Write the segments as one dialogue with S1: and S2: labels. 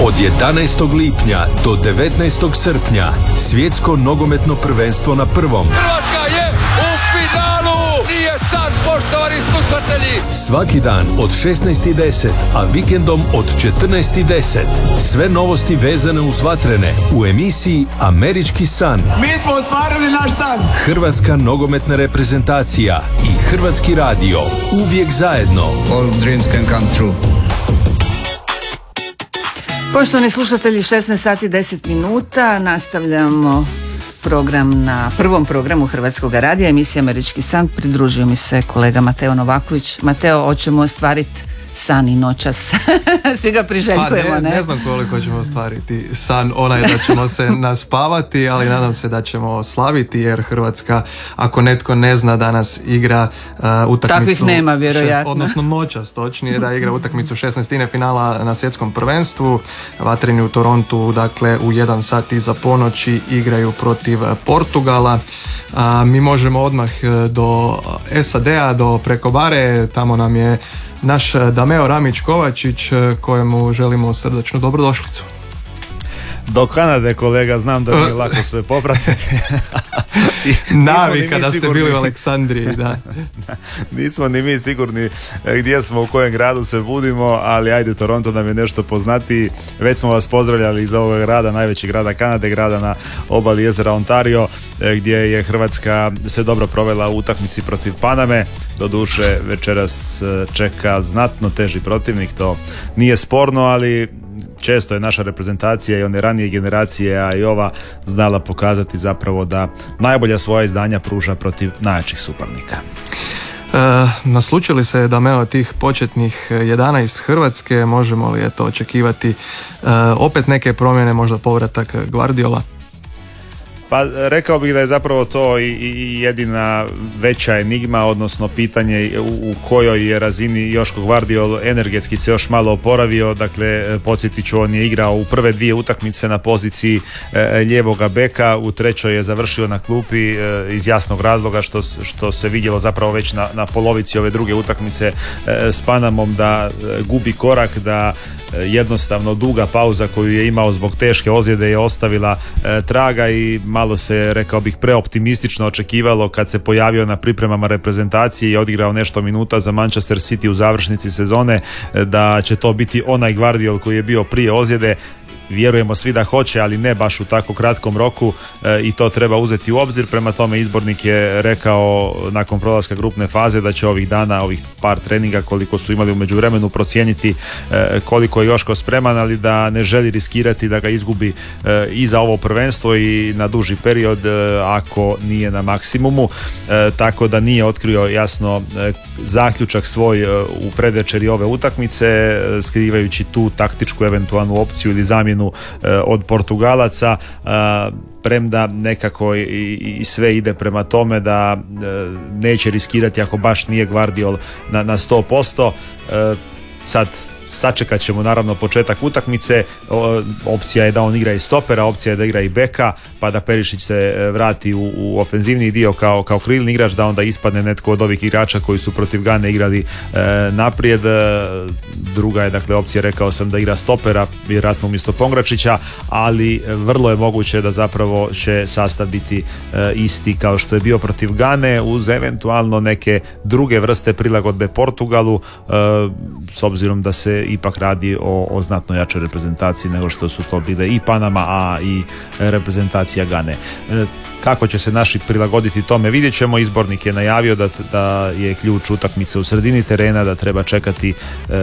S1: Od 11. lipnja do 19. srpnja svjetsko nogometno prvenstvo na prvom.
S2: Hrvatska je u finalu! Nije san, poštovani slušatelji!
S1: Svaki dan od 16:10, a vikendom od 14:10. Sve novosti vezane uz vatrene u emisiji Američki san.
S3: Mi smo ostvarili naš san!
S1: Hrvatska nogometna reprezentacija i Hrvatski radio. Uvijek zajedno.
S3: All dreams can come true.
S4: Poštovani slušatelji, 16 sati 10 minuta, nastavljamo program na prvom programu Hrvatskog radija, emisija Američki san. Pridružio mi se kolega Mateo Novaković. Mateo, hoćemo ostvariti san i noćas. Svi ga priželjkujemo, ne?
S5: Ne znam koliko ćemo ostvariti san, onaj da ćemo se naspavati, ali nadam se da ćemo slaviti, jer Hrvatska, ako netko ne zna, danas igra utakmicu...
S4: Takvih nema, vjerojatno.
S5: Odnosno noćas, točnije, da igra utakmicu 16. finala na svjetskom prvenstvu. Vatreni u Torontu, dakle, u 1 sat iza ponoći igraju protiv Portugala. Mi možemo odmah do SAD-a, do preko bare, tamo nam je naš Dameo Ramić-Kovačić, kojemu želimo srdačnu dobrodošlicu.
S6: Do Kanade, kolega, znam da mi je lako sve popratiti.
S5: Navika da ste bili u Aleksandriji, da.
S6: Nismo ni mi sigurni gdje smo, u kojem gradu se budimo, ali ajde, Toronto nam je nešto poznatiji. Već smo vas pozdravljali iz ovog grada, najvećeg grada Kanade, grada na obali jezera Ontario, gdje je Hrvatska se dobro provela u utakmici protiv Paname. Doduše, večeras čeka znatno teži protivnik, to nije sporno, ali često je naša reprezentacija i one ranije generacije, a i ova, znala pokazati zapravo da najbolja svoja izdanja pruža protiv najjačih suparnika.
S5: Naslučili se Dameo tih početnih 11 Hrvatske, možemo li očekivati opet neke promjene, možda povratak Guardiola?
S6: Pa rekao bih da je zapravo to i jedina veća enigma, odnosno pitanje u kojoj je razini Joško Gvardiol energetski se još malo oporavio. Dakle, podsjetit ću, on je igrao u prve 2 utakmice na poziciji lijevoga beka, u 3. je završio na klupi iz jasnog razloga što se vidjelo zapravo već na polovici ove druge utakmice s Panamom, da gubi korak, da jednostavno duga pauza koju je imao zbog teške ozljede je ostavila traga i malo se, rekao bih, preoptimistično očekivalo kad se pojavio na pripremama reprezentacije i odigrao nešto minuta za Manchester City u završnici sezone, da će to biti onaj Gvardiol koji je bio prije ozljede. Vjerujemo svi da hoće, ali ne baš u tako kratkom roku, i to treba uzeti u obzir. Prema tome, izbornik je rekao nakon prolaska grupne faze da će ovih dana, ovih par treninga koliko su imali u međuvremenu, procijeniti koliko je Joško spreman, ali da ne želi riskirati da ga izgubi i za ovo prvenstvo i na duži period ako nije na maksimumu, tako da nije otkrio jasno zaključak svoj u predvečeri ove utakmice, skrivajući tu taktičku eventualnu opciju ili zamjenu od Portugalaca, premda nekako i sve ide prema tome da neće riskirati ako baš nije Gvardiol na 100%. Sad sačekat ćemo naravno početak utakmice. Opcija je da on igra i stopera, opcija je da igra i beka, pa da Perišić se vrati u ofenzivni dio kao krilni igrač, da onda ispadne netko od ovih igrača koji su protiv Gane igrali naprijed. Druga je, dakle, opcija, rekao sam, da igra stopera, vjerojatno umjesto Pongračića, ali vrlo je moguće da zapravo će sastav biti isti kao što je bio protiv Gane, uz eventualno neke druge vrste prilagodbe Portugalu, s obzirom da se ipak radi o znatno jačoj reprezentaciji nego što su to bile i Panama, a i reprezentacija Gane. Kako će se naši prilagoditi tome, vidjet ćemo. Izbornik je najavio da je ključ utakmice u sredini terena, da treba čekati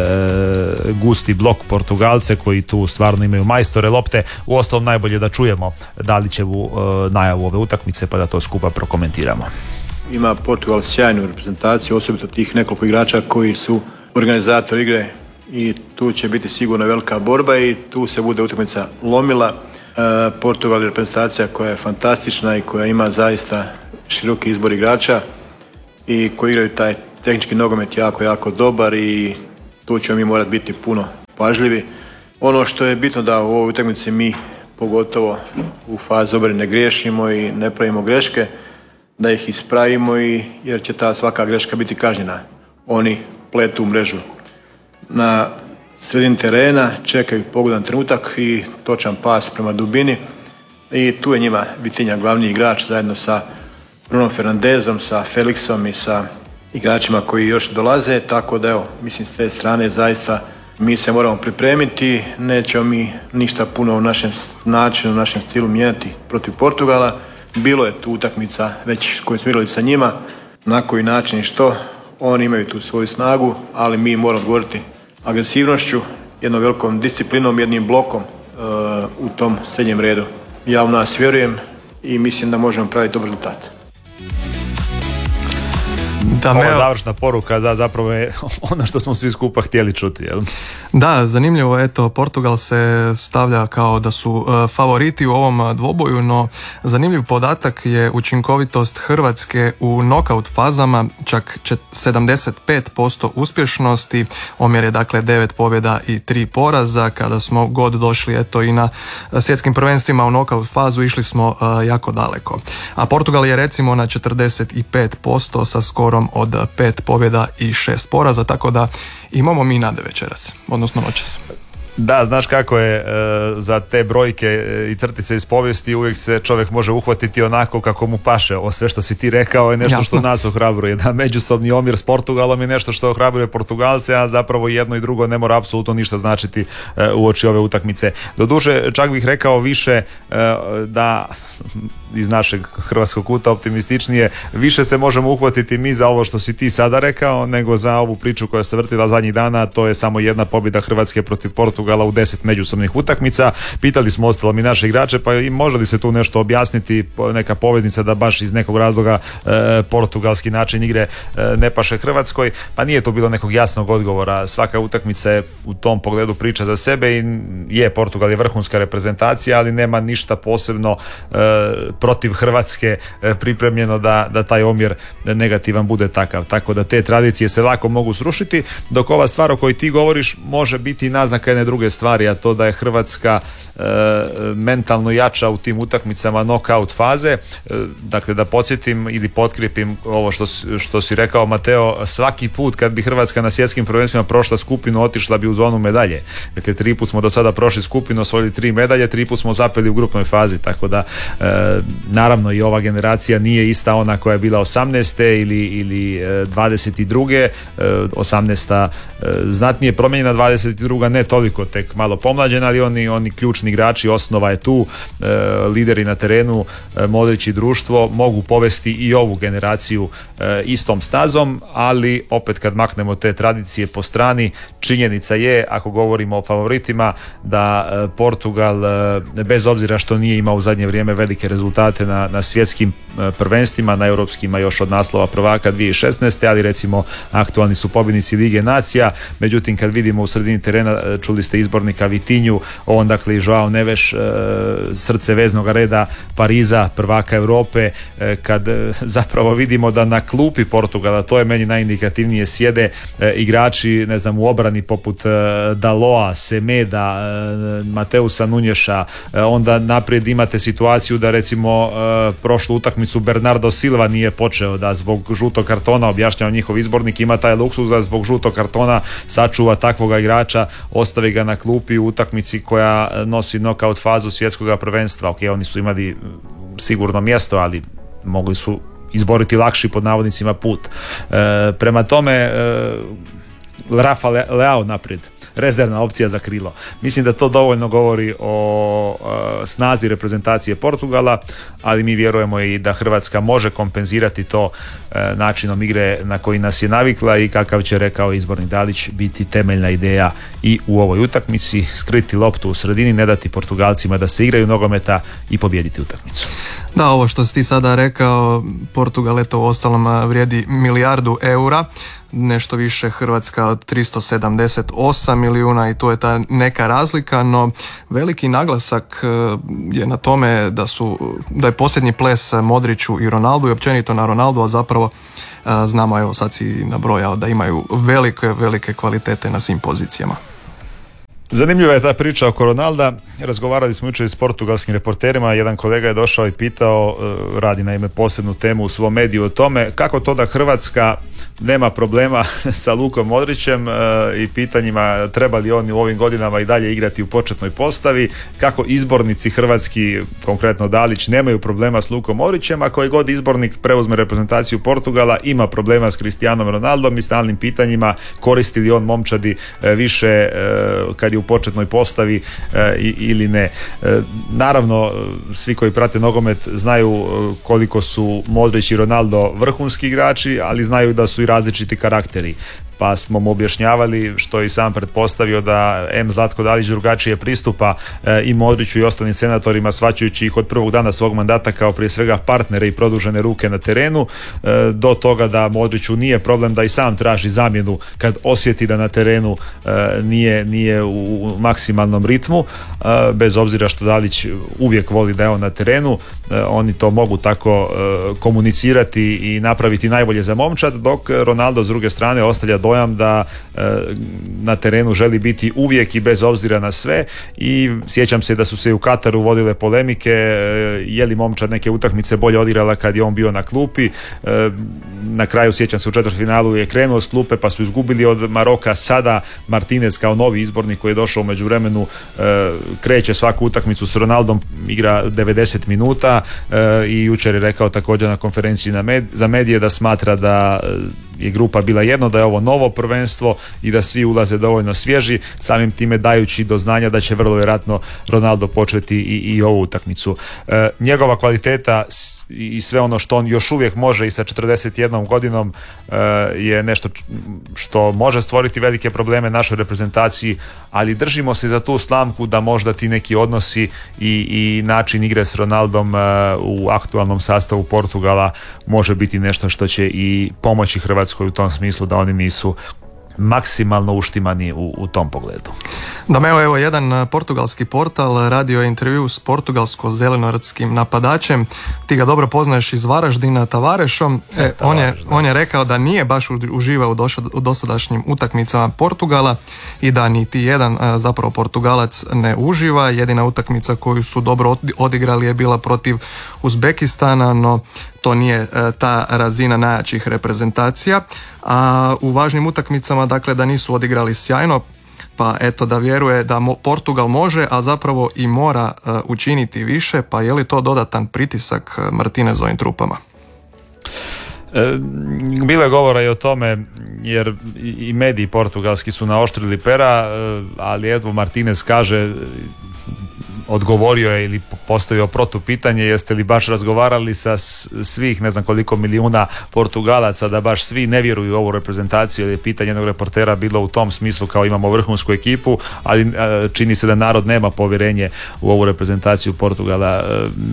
S6: gusti blok Portugalce koji tu stvarno imaju majstore lopte. Uostalom, najbolje da čujemo Dalićevu najavu ove utakmice, pa da to skupa prokomentiramo.
S7: Ima Portugal sjajnu reprezentaciju, osobito tih nekoliko igrača koji su organizatori igre, i tu će biti sigurno velika borba i tu se bude utakmica lomila. Portugal je reprezentacija koja je fantastična i koja ima zaista široki izbor igrača i koji igraju taj tehnički nogomet jako dobar, i tu ćemo mi morati biti puno pažljivi. Ono što je bitno da u ovoj utakmici mi, pogotovo u fazi obrane, ne griješimo i ne pravimo greške, da ih ispravimo, jer će ta svaka greška biti kažnjena. Oni pletu mrežu na sredini terena, čekaju pogodan trenutak i točan pas prema dubini. I tu je njima Vitinja glavni igrač zajedno sa Bruno Fernandezom, sa Felixom i sa igračima koji još dolaze. Tako da evo, mislim s te strane zaista mi se moramo pripremiti. Nećemo mi ništa puno u našem načinu, u našem stilu mijenjati protiv Portugala. Bilo je tu utakmica već koju smo igrali sa njima, na koji način i što. Oni imaju tu svoju snagu, ali mi moramo govoriti agresivnošću, jednom velikom disciplinom, jednim blokom u tom srednjem redu. Ja u nas vjerujem i mislim da možemo praviti dobar rezultat.
S6: Ova završna poruka da zapravo je ono što smo svi skupa htjeli čuti, jel?
S5: Da, zanimljivo, eto, Portugal se stavlja kao da su favoriti u ovom dvoboju, no zanimljiv podatak je učinkovitost Hrvatske u nokaut fazama, čak 75% uspješnosti, omjer je dakle 9 pobjeda i 3 poraza. Kada smo god došli eto i na svjetskim prvenstvima u nokaut fazu, išli smo jako daleko. A Portugal je recimo na 45% sa skorom od 5 pobjeda i 6 poraza, tako da imamo mi nade večeras, odnosno noćas.
S6: Da, znaš kako je za te brojke i crtice iz povijesti uvijek se čovjek može uhvatiti onako kako mu paše. Ovo sve što si ti rekao je nešto Jasno. Što nas ohrabruje. Da, međusobni omjer s Portugalom je nešto što ohrabruje Portugalce, a zapravo jedno i drugo ne mora apsolutno ništa značiti uoči ove utakmice. Doduše, čak bih rekao više da iz našeg hrvatskog kuta optimističnije, više se možemo uhvatiti mi za ovo što si ti sada rekao, nego za ovu priču koja se vrtila zadnjih dana, to je samo jedna pobjeda Hrvatske protiv Portugala u 10 međusobnih utakmica. Pitali smo ostalom i naše igrače, pa i može li se tu nešto objasniti, neka poveznica da baš iz nekog razloga portugalski način igre ne paše Hrvatskoj, pa nije to bilo nekog jasnog odgovora. Svaka utakmica je u tom pogledu priča za sebe i je, Portugal je vrhunska reprezentacija, ali nema ništa posebno protiv Hrvatske pripremljeno da taj omjer negativan bude takav. Tako da te tradicije se lako mogu srušiti, dok ova stvar o kojoj ti govoriš može biti naznaka jedne druge stvari, a to da je Hrvatska mentalno jača u tim utakmicama knockout faze. Dakle, da podsjetim ili potkrijepim ovo što si rekao, Mateo, svaki put kad bi Hrvatska na svjetskim prvenstvima prošla skupinu, otišla bi u zonu medalje. Dakle, 3 put smo do sada prošli skupinu, osvojili 3 medalje, 3 put smo zapeli u grupnoj fazi, tako da naravno i ova generacija nije ista ona koja je bila 18. ili 22. 18. znatnije promijenjena, 22. ne toliko, tek malo pomlađena, ali oni ključni igrači, osnova je tu, lideri na terenu, Modrić i društvo mogu povesti i ovu generaciju istom stazom, ali opet kad maknemo te tradicije po strani, činjenica je, ako govorimo o favoritima, da Portugal, bez obzira što nije imao u zadnje vrijeme velike rezultate na svjetskim prvenstvima, na europskima još od naslova prvaka 2016. ali recimo aktualni su pobjednici Lige nacija. Međutim, kad vidimo u sredini terena, čuli ste izbornika Vitinju, on dakle i Joao Neves, srce veznog reda Pariza, prvaka Europe, kad zapravo vidimo da na klupi Portugala, to je meni najindikativnije, sjede igrači, ne znam, u obrani poput Daloa, Semeda, Mateusa Nunješa, onda naprijed imate situaciju da recimo prošlu utakmicu Bernardo Silva nije počeo, da zbog žutog kartona, objašnjava njihov izbornik, ima taj luksuz da zbog žutog kartona sačuva takvoga igrača, ostavi ga na klupi u utakmici koja nosi knockout fazu svjetskog prvenstva. Ok, oni su imali sigurno mjesto, ali mogli su izboriti lakši pod navodnicima put. Prema tome, Rafa Leao naprijed, rezervna opcija za krilo. Mislim da to dovoljno govori o snazi reprezentacije Portugala, ali mi vjerujemo i da Hrvatska može kompenzirati to načinom igre na koji nas je navikla i kakav će, rekao izbornik Dalić, biti temeljna ideja i u ovoj utakmici, skriti loptu u sredini, ne dati Portugalcima da se igraju nogometa i pobijediti utakmicu.
S5: Da, ovo što si ti sada rekao, Portugal eto u ostalom vrijedi milijardu eura, nešto više Hrvatska od 378 milijuna i tu je ta neka razlika, no veliki naglasak je na tome da je posljednji ples Modriću i Ronaldu i općenito na Ronaldu, a zapravo znamo, evo sad si nabrojao da imaju velike kvalitete na svim pozicijama.
S6: Zanimljiva je ta priča oko Ronalda. Razgovarali smo jučer s portugalskim reporterima, jedan kolega je došao i pitao, radi naime posebnu temu u svom mediju o tome, kako to da Hrvatska nema problema sa Lukom Modrićem i pitanjima treba li on u ovim godinama i dalje igrati u početnoj postavi, kako izbornici hrvatski, konkretno Dalić, nemaju problema s Lukom Modrićem, a koji god izbornik preuzme reprezentaciju Portugala ima problema s Cristianom Ronaldom i stalnim pitanjima koristi li on momčadi više kad je u početnoj postavi ili ne. Naravno, svi koji prate nogomet znaju koliko su Modrić i Ronaldo vrhunski igrači, ali znaju da su i različiti karakteri. Pa smo mu objašnjavali, što je i sam pretpostavio, da Zlatko Dalić drugačije pristupa i Modriću i ostalim senatorima, shvaćajući ih od prvog dana svog mandata kao prije svega partnere i produžene ruke na terenu, do toga da Modriću nije problem da i sam traži zamjenu kad osjeti da na terenu nije u maksimalnom ritmu, bez obzira što Dalić uvijek voli da je on na terenu. Oni to mogu tako komunicirati i napraviti najbolje za momčad, dok Ronaldo s druge strane ostavlja dojam da na terenu želi biti uvijek i bez obzira na sve. I sjećam se da su se i u Kataru vodile polemike je li momčad neke utakmice bolje odigrala kad je on bio na klupi. Na kraju, sjećam se, u četvrtfinalu je krenuo s klupe pa su izgubili od Maroka. Sada Martinez kao novi izbornik koji je došao u međuvremenu kreće svaku utakmicu s Ronaldom, igra 90 minuta i jučer je rekao također na konferenciji za medije da smatra da je grupa bila jedno, da je ovo novo prvenstvo i da svi ulaze dovoljno svježi, samim time dajući do znanja da će vrlo vjerojatno Ronaldo početi i ovu utakmicu. Njegova kvaliteta i sve ono što on još uvijek može i sa 41 godinom je nešto što može stvoriti velike probleme našoj reprezentaciji, ali držimo se za tu slamku da možda ti neki odnosi i način igre s Ronaldom u aktualnom sastavu Portugala može biti nešto što će i pomoći Hrvatskoj u tom smislu da oni nisu maksimalno uštimani u tom pogledu.
S5: Evo jedan portugalski portal radio je intervju s portugalsko-zelenoradskim napadačem, ti ga dobro poznaješ iz Varaždina, Tavarešom. On je rekao da nije baš uživao u dosadašnjim utakmicama Portugala i da niti jedan zapravo Portugalac ne uživa. Jedina utakmica koju su dobro odigrali je bila protiv Uzbekistana, no to nije ta razina najjačih reprezentacija, a u važnim utakmicama dakle da nisu odigrali sjajno, pa eto da vjeruje da Portugal može, a zapravo i mora učiniti više, pa je li to dodatan pritisak Martinezovim trupama?
S6: Bilo je govora i o tome, jer i mediji portugalski su naoštrili pera, ali evo Martinez kaže, odgovorio je ili postavio protupitanje, jeste li baš razgovarali sa svih ne znam koliko milijuna Portugalaca da baš svi ne vjeruju u ovu reprezentaciju, jer je pitanje jednog reportera bilo u tom smislu kao imamo vrhunsku ekipu, ali čini se da narod nema povjerenje u ovu reprezentaciju Portugala.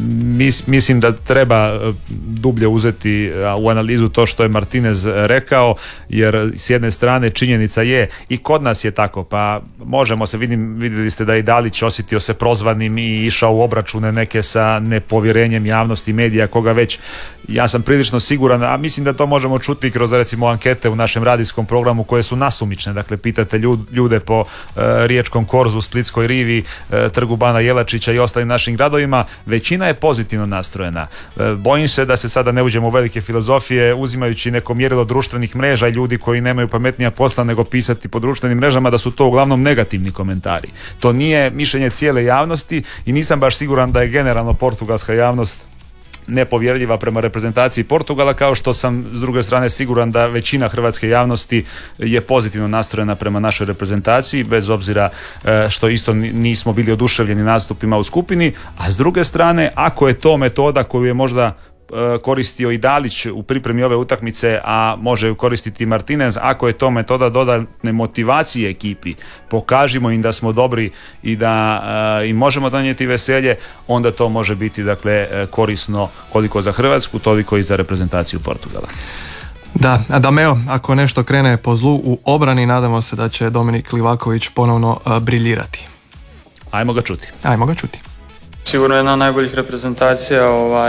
S6: Mislim da treba dublje uzeti u analizu to što je Martinez rekao, jer s jedne strane činjenica je i kod nas je tako, pa možemo se, vidjeli ste da i Dalić osjetio se prozvanim i išao u obračune neke sa nepovjerenjem javnosti, medija, koga već. Ja sam prilično siguran, a mislim da to možemo čuti kroz recimo ankete u našem radijskom programu koje su nasumične. Dakle, pitate ljude po Riječkom korzu, Splitskoj rivi, Trgu Bana Jelačića i ostalim našim gradovima. Većina je pozitivno nastrojena. Bojim se da se sada ne uđemo u velike filozofije uzimajući neko mjerilo društvenih mreža i ljudi koji nemaju pametnija posla nego pisati po društvenim mrežama, da su to uglavnom negativni komentari. To nije mišljenje cijele javnosti i nisam baš siguran da je generalno portugalska javnost nepovjerljiva prema reprezentaciji Portugala, kao što sam s druge strane siguran da većina hrvatske javnosti je pozitivno nastrojena prema našoj reprezentaciji, bez obzira što isto nismo bili oduševljeni nastupima u skupini, a s druge strane, ako je to metoda koju je možda koristio i Dalić u pripremi ove utakmice, a može ju koristiti Martinez, ako je to metoda dodatne motivacije ekipi, pokažimo im da smo dobri i da im možemo donijeti veselje, onda to može biti dakle korisno koliko za Hrvatsku, toliko i za reprezentaciju Portugala.
S5: Da, Adameo, ako nešto krene po zlu u obrani, nadamo se da će Dominik Livaković ponovno briljirati.
S6: Ajmo ga čuti.
S8: Sigurno jedna od najboljih reprezentacija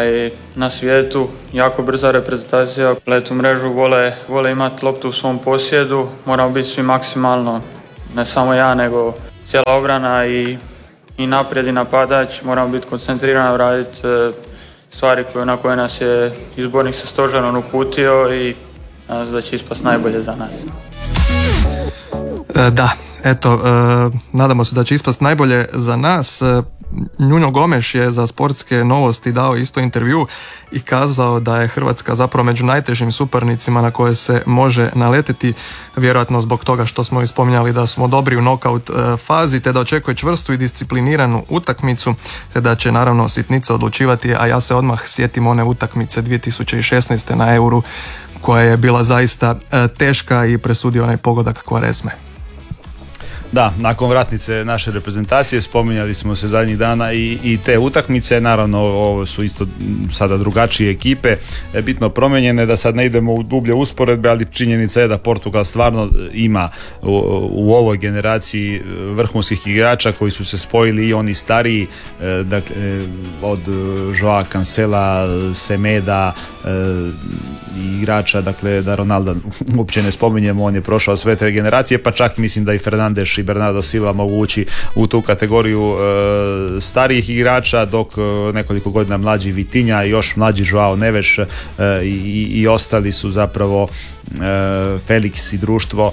S8: na svijetu, jako brza reprezentacija, letu mrežu, vole imati loptu u svom posjedu, moramo biti svi maksimalno, ne samo ja nego cijela obrana i naprijed i napadač, moramo biti koncentrirani, raditi stvari na koje nas je izbornik sa stožerom uputio i nadam se da će ispast najbolje za nas.
S5: Da, eto, nadamo se da će ispast najbolje za nas. Njuno Gomeš je za Sportske novosti dao isto intervju i kazao da je Hrvatska zapravo među najtežim suparnicima na koje se može naletiti, vjerojatno zbog toga što smo spominjali da smo dobri u nokaut fazi, te da očekuje čvrstu i discipliniranu utakmicu, te da će naravno sitnica odlučivati, a ja se odmah sjetim one utakmice 2016. na Euru koja je bila zaista teška i presudio onaj pogodak Kvaresme.
S6: Da, nakon vratnice naše reprezentacije spominjali smo se zadnjih dana i te utakmice, naravno ovo su isto sada drugačije ekipe, bitno promijenjene, da sad ne idemo u dublje usporedbe, ali činjenica je da Portugal stvarno ima u ovoj generaciji vrhunskih igrača koji su se spojili, i oni stariji, dakle, od Joao Cancela, Semeda, igrača, dakle da Ronalda uopće ne spominjemo, on je prošao sve te generacije, pa čak mislim da i Fernandes i Bernardo Silva mogu ući u tu kategoriju starijih igrača, dok nekoliko godina mlađi Vitinha i još mlađi Joao Neves i ostali su zapravo Felix i društvo,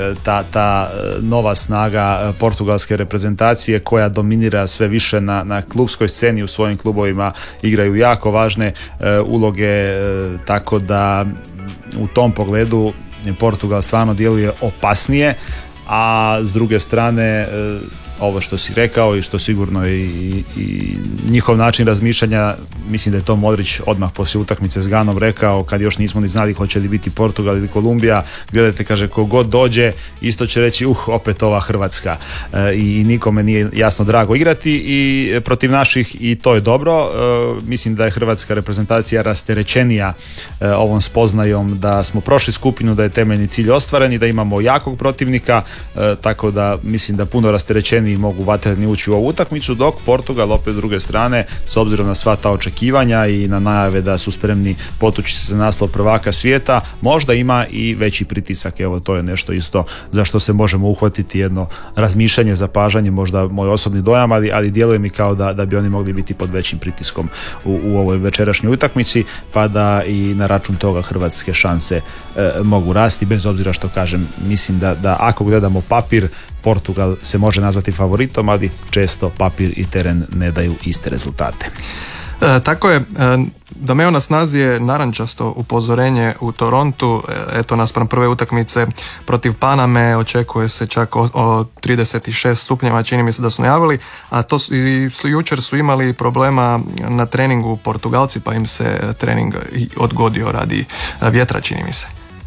S6: ta nova snaga portugalske reprezentacije koja dominira sve više na klubskoj sceni, u svojim klubovima igraju jako važne uloge, tako da u tom pogledu Portugal stvarno djeluje opasnije, a s druge strane ovo što si rekao i što sigurno i njihov način razmišljanja, mislim da je to Modrić odmah poslije utakmice s Ganom rekao, kad još nismo ni znali hoće li biti Portugal ili Kolumbija, gledajte, kaže, ko god dođe isto će reći opet ova Hrvatska, i nikome nije jasno drago igrati i protiv naših, i to je dobro. Mislim da je hrvatska reprezentacija rasterećenija ovom spoznajom da smo prošli skupinu, da je temeljni cilj ostvaren i da imamo jakog protivnika, tako da mislim da puno rasterećeniji mogu vatreni ući u ovu utakmicu, dok Portugal opet s druge strane, s obzirom na sva ta očekivanja i na najave da su spremni potući se za naslov prvaka svijeta, možda ima i veći pritisak. Evo, to je nešto isto za što se možemo uhvatiti, jedno razmišljanje, zapažanje, možda moj osobni dojam, ali djeluje mi kao da bi oni mogli biti pod većim pritiskom u ovoj večerašnjoj utakmici, pa da i na račun toga hrvatske šanse mogu rasti, bez obzira što kažem, mislim da ako gledamo papir, Portugal se može nazvati favoritom, ali često papir i teren ne daju iste rezultate.
S5: Tako je, da me na snazi je narančasto upozorenje u Torontu, eto naspram prve utakmice protiv Paname očekuje se čak o 36 stupnjeva, čini mi se da su najavili, a to jučer su imali problema na treningu Portugalci, pa im se trening odgodio radi vjetra, čini mi se.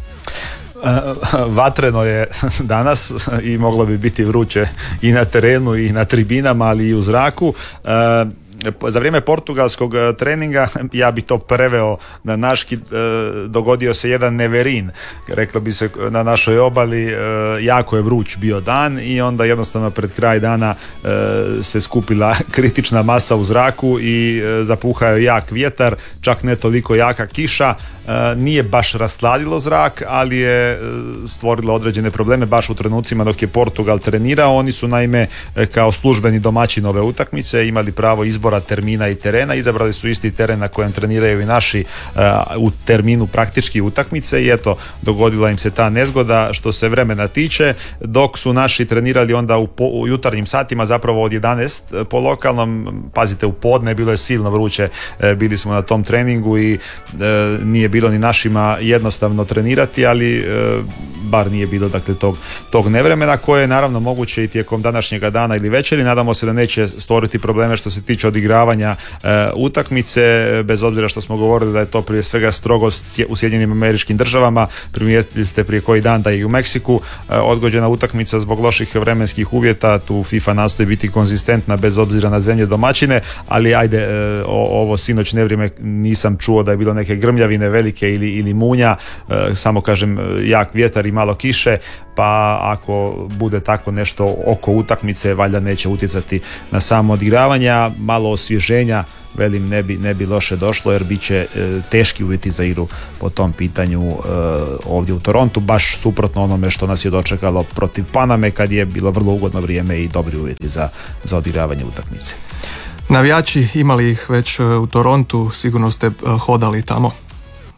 S6: Vatreno je danas i moglo bi biti vruće i na terenu i na tribinama, ali i u zraku. Za vrijeme portugalskog treninga, ja bi to preveo na naški, dogodio se jedan neverin, reklo bi se na našoj obali, jako je vruć bio dan i onda jednostavno pred kraj dana se skupila kritična masa u zraku i zapuhao jak vjetar, čak ne toliko jaka kiša, nije baš rasladilo zrak, ali je stvorilo određene probleme baš u trenucima dok je Portugal trenirao. Oni su naime kao službeni domaćin ove utakmice imali pravo izbora termina i terena, izabrali su isti teren na kojem treniraju i naši u terminu praktički utakmice i eto, dogodila im se ta nezgoda što se vremena tiče, dok su naši trenirali onda u jutarnjim satima, zapravo od 11 po lokalnom, pazite, u podne bilo je silno vruće, bili smo na tom treningu i nije bilo ni našima jednostavno trenirati, ali bar nije bilo dakle tog nevremena koje je naravno moguće i tijekom današnjega dana ili večeri. Nadamo se da neće stvoriti probleme što se tiče odigravanja utakmice, bez obzira što smo govorili da je to prije svega strogost u Sjedinjenim Američkim Državama. Primijetili ste prije koji dan da je i u Meksiku odgođena utakmica zbog loših vremenskih uvjeta. Tu FIFA nastoji biti konzistentna bez obzira na zemlje domaćine, ali ajde, ovo sinoć nevrijeme nisam čuo da je bilo neke grmljavine velike ili munja, samo kažem jak vjetar i malo kiše, pa ako bude tako nešto oko utakmice, valjda neće utjecati na samo odigravanje. Malo osvježenja, velim, ne bi loše došlo, jer bit će teški uvjeti za igru po tom pitanju ovdje u Torontu, baš suprotno onome što nas je dočekalo protiv Paname, kad je bilo vrlo ugodno vrijeme i dobri uvjeti za odigravanje utakmice.
S5: Navijači, imali ih već u Torontu, sigurno ste hodali tamo.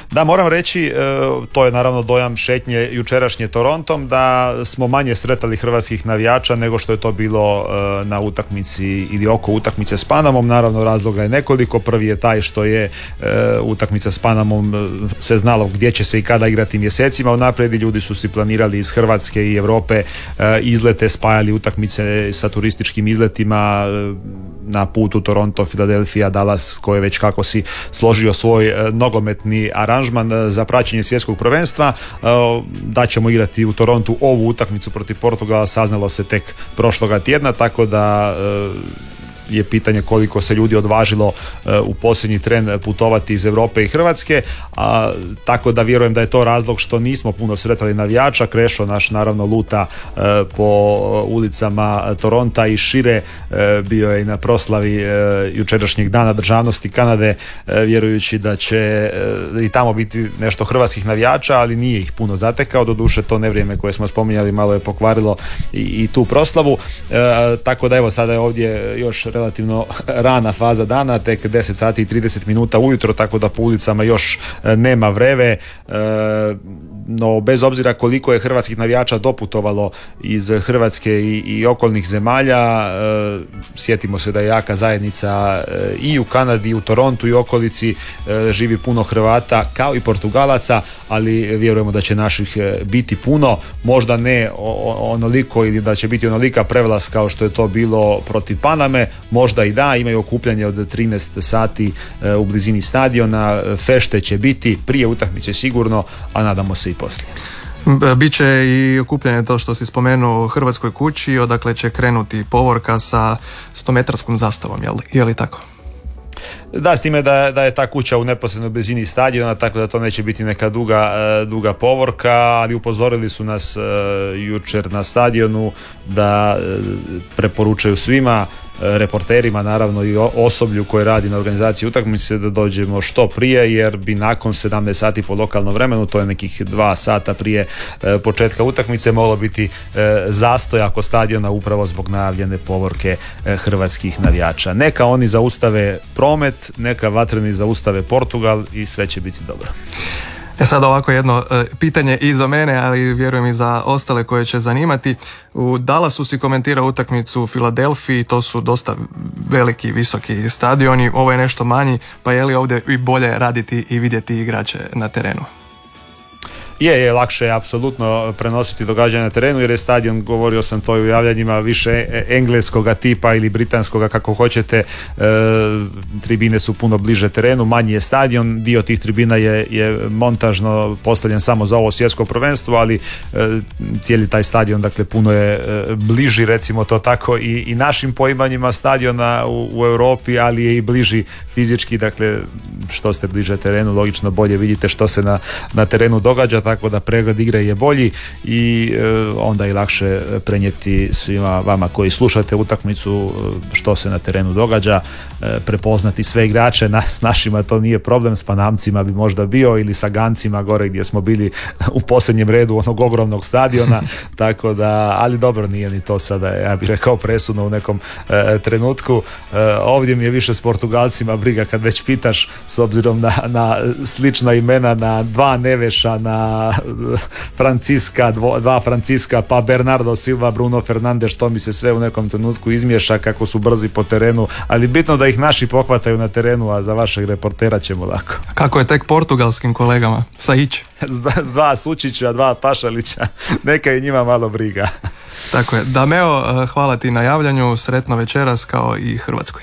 S6: Da, moram reći, to je naravno dojam šetnje jučerašnje Torontom, da smo manje sretali hrvatskih navijača nego što je to bilo na utakmici ili oko utakmice s Panamom. Naravno, razloga je nekoliko. Prvi je taj što je utakmica s Panamom se znalo gdje će se i kada igrati mjesecima unaprijed i ljudi su si planirali iz Hrvatske i Europe izlete, spajali utakmice sa turističkim izletima na putu Toronto, Philadelphia, Dallas, koji je već kako si složio svoj nogometni aranžman za praćenje svjetskog prvenstva. Da ćemo igrati u Torontu ovu utakmicu protiv Portugala saznalo se tek prošloga tjedna, tako da je pitanje koliko se ljudi odvažilo u posljednji tren putovati iz Europe i Hrvatske, tako da vjerujem da je to razlog što nismo puno sretali navijača. Krešo naš naravno luta po ulicama Toronta i šire, bio je i na proslavi jučerašnjeg dana državnosti Kanade, vjerujući da će i tamo biti nešto hrvatskih navijača, ali nije ih puno zatekao, doduše to nevrijeme koje smo spominjali malo je pokvarilo i tu proslavu, tako da evo sada je ovdje još relativno rana faza dana, tek 10 sati i 30 minuta ujutro, tako da po ulicama još nema vreve, no bez obzira koliko je hrvatskih navijača doputovalo iz Hrvatske i okolnih zemalja, sjetimo se da je jaka zajednica i u Kanadi i u Torontu i okolici, živi puno Hrvata kao i Portugalaca, ali vjerujemo da će naših biti puno, možda ne onoliko ili da će biti onolika prevlast kao što je to bilo protiv Paname, možda i da, imaju okupljanje od 13 sati u blizini stadiona, fešte će biti prije utakmice sigurno, a nadamo se i poslije.
S5: Biće i okupljanje, to što si spomenuo, u Hrvatskoj kući, odakle će krenuti povorka sa 100-metarskom zastavom, je li tako?
S6: Da, s time da je ta kuća u neposrednoj blizini stadiona, tako da to neće biti neka duga povorka, ali upozorili su nas jučer na stadionu da preporučaju svima, reporterima naravno i osoblju koje radi na organizaciji utakmice, da dođemo što prije, jer bi nakon 17 sati po lokalnom vremenu, to je nekih 2 sata prije početka utakmice, moglo biti zastoj oko stadiona upravo zbog najavljene povorke hrvatskih navijača. Neka oni zaustave promet, neka vatreni zaustave Portugal i sve će biti dobro.
S5: Sad ovako jedno pitanje i za mene, ali vjerujem i za ostale koje će zanimati. U Dallasu si komentirao utakmicu u Filadelfiji, to su dosta veliki, visoki stadioni, ovo je nešto manji, pa je li ovdje i bolje raditi i vidjeti igrače na terenu?
S6: Je lakše je apsolutno prenositi događanja na terenu, jer je stadion, govorio sam to i u javljanjima, više engleskoga tipa ili britanskoga, kako hoćete, tribine su puno bliže terenu, manji je stadion, dio tih tribina je montažno postavljen samo za ovo svjetsko prvenstvo, ali cijeli taj stadion, dakle, puno je bliži, recimo to tako, i našim poimanjima stadiona u Europi, ali je i bliži fizički, dakle, što ste bliže terenu, logično bolje vidite što se na terenu događa, tako da pregled igre je bolji i onda je lakše prenijeti svima vama koji slušate utakmicu što se na terenu događa, prepoznati sve igrače. S našima to nije problem, s Panamcima bi možda bio, ili sa Gancima gore gdje smo bili u posljednjem redu onog ogromnog stadiona, tako da, ali dobro, nije ni to sada, ja bih rekao, presudno u nekom trenutku. Ovdje mi je više s Portugalcima briga, kad već pitaš, s obzirom na slična imena, na dva Neveša, na Franciska, dva Franciska, pa Bernardo Silva, Bruno Fernandes, što mi se sve u nekom trenutku izmiješa, kako su brzi po terenu, ali bitno da ih naši pohvataju na terenu, a za vašeg reportera ćemo lako.
S5: Kako je tek portugalskim kolegama? Sahić?
S6: S dva Sučića, dva Pašalića, neka i njima malo briga.
S5: Tako je. Dameo, hvala ti na javljanju, sretno večeras kao i Hrvatskoj.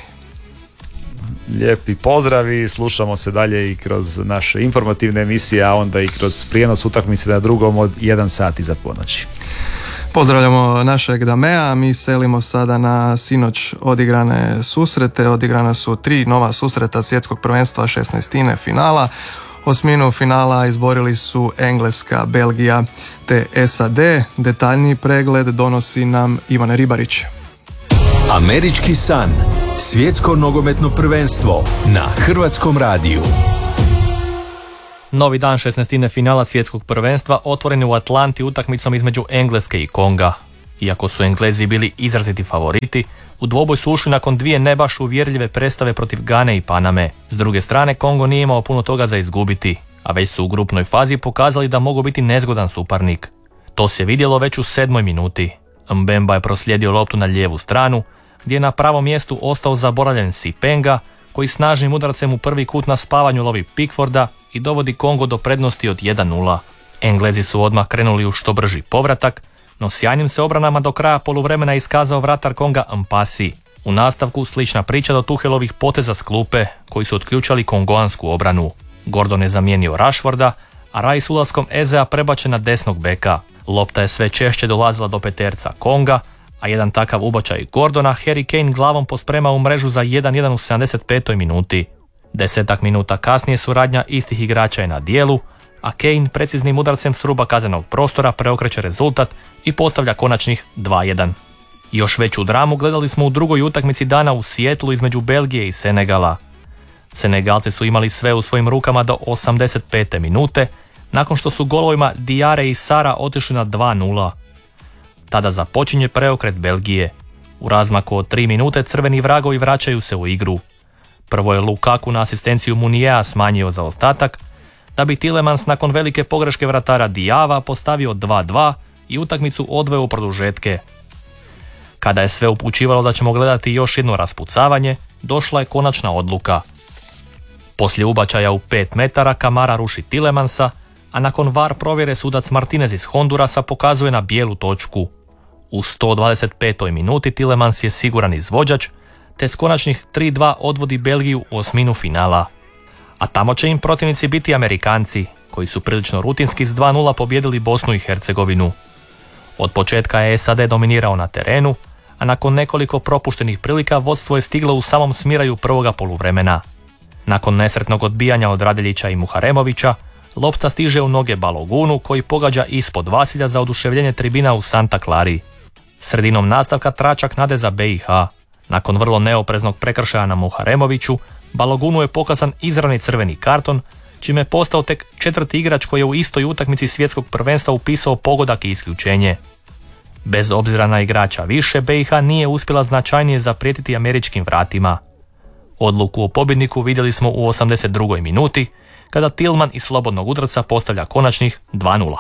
S6: Lijepi pozdravi, slušamo se dalje i kroz naše informativne emisije, a onda i kroz prijenos utakmice na drugom od 1 sat iza ponoći.
S5: Pozdravljamo našeg Damea, mi selimo sada na sinoć odigrane susrete. Odigrana su 3 nova susreta svjetskog prvenstva 16. finala. Osminu finala izborili su Engleska, Belgija te SAD. Detaljniji pregled donosi nam Ivan Ribarić.
S1: Američki san. Svjetsko nogometno prvenstvo na Hrvatskom radiju.
S9: Novi dan 16. finala svjetskog prvenstva otvoren je u Atlanti utakmicom između Engleske i Konga. Iako su Englezi bili izraziti favoriti, u dvoboj su ušli nakon 2 ne baš uvjerljive predstave protiv Gane i Paname. S druge strane, Kongo nije imao puno toga za izgubiti. a već su u grupnoj fazi pokazali da mogu biti nezgodan suparnik. To se vidjelo već u 7. minuti. Mbemba je proslijedio loptu na lijevu stranu, gdje je na pravom mjestu ostao zaboravljen Sipenga, koji snažnim udarcem u prvi kut na spavanju lovi Pickforda i dovodi Kongo do prednosti od 1-0. Englezi su odmah krenuli u što brži povratak, no sjajnim se obranama do kraja poluvremena iskazao vratar Konga Mpasi. U nastavku slična priča do Tuhelovih poteza s klupe, koji su otključali kongoansku obranu. Gordon je zamijenio Rashforda, a Rice ulaskom Ezea prebačen na desnog beka. Lopta je sve češće dolazila do peterca Konga, a jedan takav ubačaj Gordona Harry Kane glavom posprema u mrežu za 1-1 u 75. minuti. 10 minuta kasnije suradnja istih igrača je na dijelu, a Kane preciznim udarcem s ruba kaznenog prostora preokreće rezultat i postavlja konačnih 2-1. Još veću dramu gledali smo u drugoj utakmici dana u Seattlu između Belgije i Senegala. Senegalci su imali sve u svojim rukama do 85. minute, nakon što su golovima Diare i Sara otišli na 2-0. Tada započinje preokret Belgije. U razmaku od 3 minute crveni vragovi vraćaju se u igru. Prvo je Lukaku na asistenciju Muniea smanjio zaostatak, da bi Tielemans nakon velike pogreške vratara Diava postavio 2-2 i utakmicu odveo u produžetke. Kada je sve upućivalo da ćemo gledati još jedno raspucavanje, došla je konačna odluka. Poslije ubačaja u 5 metara Kamara ruši Tielemans-a, a nakon VAR provjere sudac Martinez iz Hondurasa pokazuje na bijelu točku. U 125. minuti Tielemans je siguran izvođač, te s konačnih 3-2 odvodi Belgiju u osminu finala. A tamo će im protivnici biti Amerikanci, koji su prilično rutinski s 2-0 pobjedili Bosnu i Hercegovinu. Od početka je SAD dominirao na terenu, a nakon nekoliko propuštenih prilika vodstvo je stiglo u samom smiraju prvoga poluvremena. Nakon nesretnog odbijanja od Radeljića i Muharemovića, lopta stiže u noge Balogunu, koji pogađa ispod Vasilja za oduševljenje tribina u Santa Clari. Sredinom nastavka tračak nade za BiH. Nakon vrlo neopreznog prekršaja na Muharemoviću, Balogunu je pokazan izravni crveni karton, čime je postao tek 4. igrač koji je u istoj utakmici svjetskog prvenstva upisao pogodak i isključenje. Bez obzira na igrača više, BiH nije uspjela značajnije zaprijetiti američkim vratima. Odluku o pobjedniku vidjeli smo u 82. minuti, kada Tillman iz slobodnog udarca postavlja konačnih 2-0.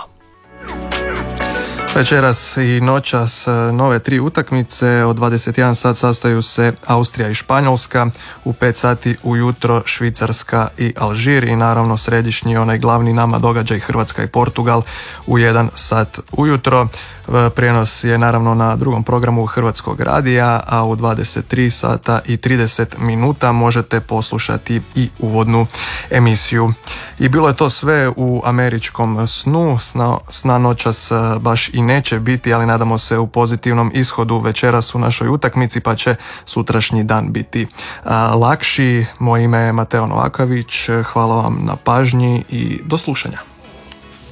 S5: Večeras i noćas nove 3 utakmice. Od 21 sat sastaju se Austrija i Španjolska, u 5 sati ujutro Švicarska i Alžir i naravno središnji onaj glavni nama događaj Hrvatska i Portugal u 1 sat ujutro. Prijenos je naravno na drugom programu Hrvatskog radija, a u 23 sata i 30 minuta možete poslušati i uvodnu emisiju. I bilo je to sve u američkom snu. Sna noćas baš i neće biti, ali nadamo se u pozitivnom ishodu večeras u našoj utakmici, pa će sutrašnji dan biti lakši. Moje ime je Mateo Novaković, hvala vam na pažnji i do slušanja.